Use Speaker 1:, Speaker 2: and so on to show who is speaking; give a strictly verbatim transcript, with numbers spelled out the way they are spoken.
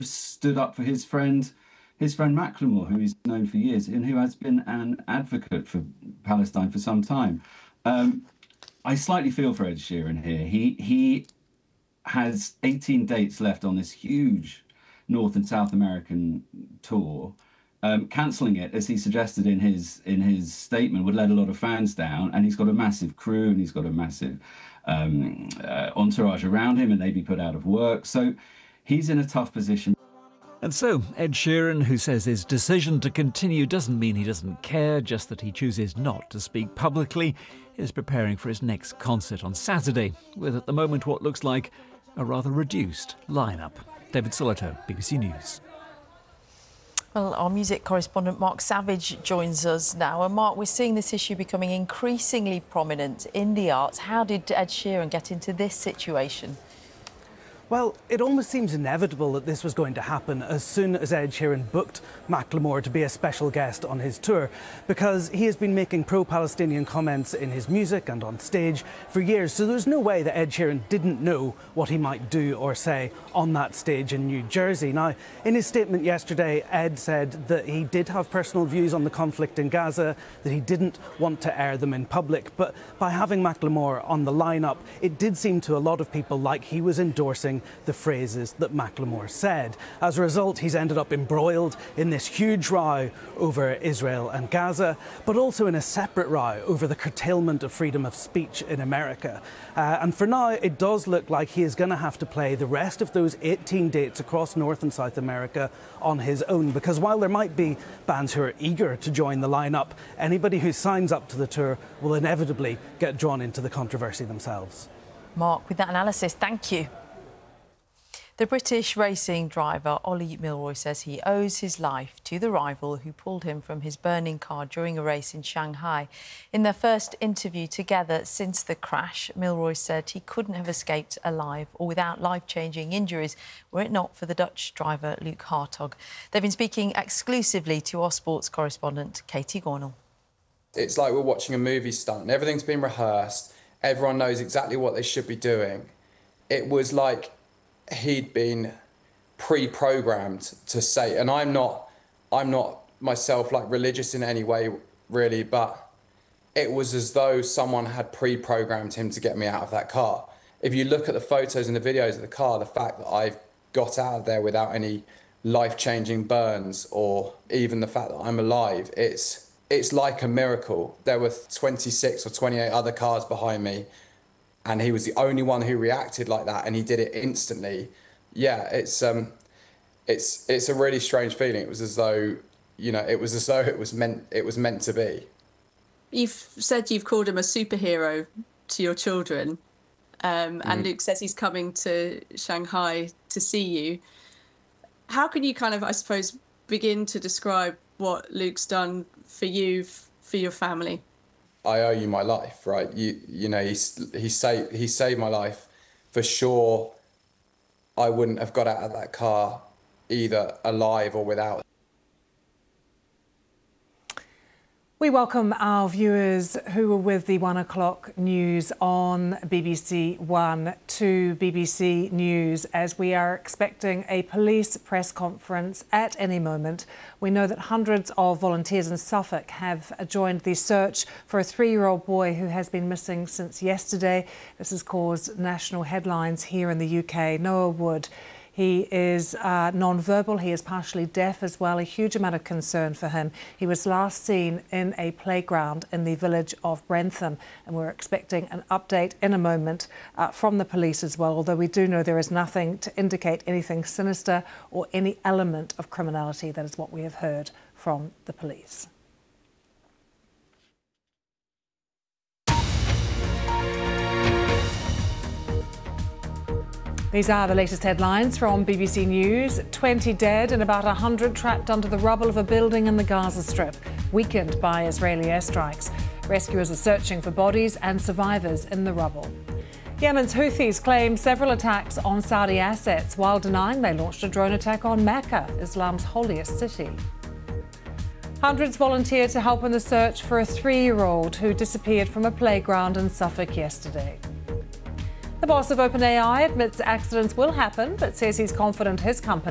Speaker 1: stood up for his friend, his friend Macklemore, who he's known for years and who has been an advocate for Palestine for some time. Um, I slightly feel for Ed Sheeran here. He he has eighteen dates left on this huge North and South American tour. Um, cancelling it, as he suggested in his in his statement, would let a lot of fans down. And he's got a massive crew, and he's got a massive um, uh, entourage around him, and they'd be put out of work. So he's in a tough position.
Speaker 2: And so, Ed Sheeran, who says his decision to continue doesn't mean he doesn't care, just that he chooses not to speak publicly, is preparing for his next concert on Saturday, with at the moment what looks like a rather reduced lineup. David Sillito, B B C News.
Speaker 3: Well, our music correspondent Mark Savage joins us now. And Mark, we're seeing this issue becoming increasingly prominent in the arts. How did Ed Sheeran get into this situation?
Speaker 4: Well, it almost seems inevitable that this was going to happen as soon as Ed Sheeran booked Macklemore to be a special guest on his tour, because he has been making pro-Palestinian comments in his music and on stage for years. So there's no way that Ed Sheeran didn't know what he might do or say on that stage in New Jersey. Now, in his statement yesterday, Ed said that he did have personal views on the conflict in Gaza, that he didn't want to air them in public. But by having Macklemore on the lineup, it did seem to a lot of people like he was endorsing the phrases that Macklemore said. As a result, he's ended up embroiled in this huge row over Israel and Gaza, but also in a separate row over the curtailment of freedom of speech in America. Uh, and for now, it does look like he is going to have to play the rest of those eighteen dates across North and South America on his own, because while there might be bands who are eager to join the lineup, anybody who signs up to the tour will inevitably get drawn into the controversy themselves.
Speaker 3: Mark, with that analysis, thank you. The British racing driver Ollie Milroy says he owes his life to the rival who pulled him from his burning car during a race in Shanghai. In their first interview together since the crash, Milroy said he couldn't have escaped alive or without life-changing injuries were it not for the Dutch driver Luke Hartog. They've been speaking exclusively to our sports correspondent Katie Gornall.
Speaker 5: It's like we're watching a movie stunt. Everything's been rehearsed. Everyone knows exactly what they should be doing. It was like he'd been pre-programmed to say, and I'm not, I'm not myself like religious in any way really, but it was as though someone had pre-programmed him to get me out of that car. If you look at the photos and the videos of the car, the fact that I've got out of there without any life-changing burns, or even the fact that I'm alive, it's, it's like a miracle. There were twenty-six or twenty-eight other cars behind me, and he was the only one who reacted like that, and he did it instantly. Yeah, it's um, it's it's a really strange feeling. It was as though, you know, it was as though it was meant it was meant to be.
Speaker 6: You've said you've called him a superhero to your children, um, mm. and Luke says he's coming to Shanghai to see you. How can you kind of, I suppose, begin to describe what Luke's done for you, for your family?
Speaker 5: I owe you my life, right? You you know, he's he saved he saved my life. For sure, I wouldn't have got out of that car either alive or without.
Speaker 7: We welcome our viewers who are with the one o'clock news on B B C One to B B C News, as we are expecting a police press conference at any moment. We know that hundreds of volunteers in Suffolk have joined the search for a three-year-old boy who has been missing since yesterday. This has caused national headlines here in the U K. Noah Wood. He is uh, non-verbal, he is partially deaf as well, a huge amount of concern for him. He was last seen in a playground in the village of Brentham, and we're expecting an update in a moment uh, from the police as well, although we do know there is nothing to indicate anything sinister or any element of criminality. That is what we have heard from the police. These are the latest headlines from B B C News. twenty dead and about one hundred trapped under the rubble of a building in the Gaza Strip, weakened by Israeli airstrikes. Rescuers are searching for bodies and survivors in the rubble. Yemen's Houthis claim several attacks on Saudi assets while denying they launched a drone attack on Mecca, Islam's holiest city. Hundreds volunteered to help in the search for a three-year-old who disappeared from a playground in Suffolk yesterday. The boss of OpenAI admits accidents will happen, but says he's confident his company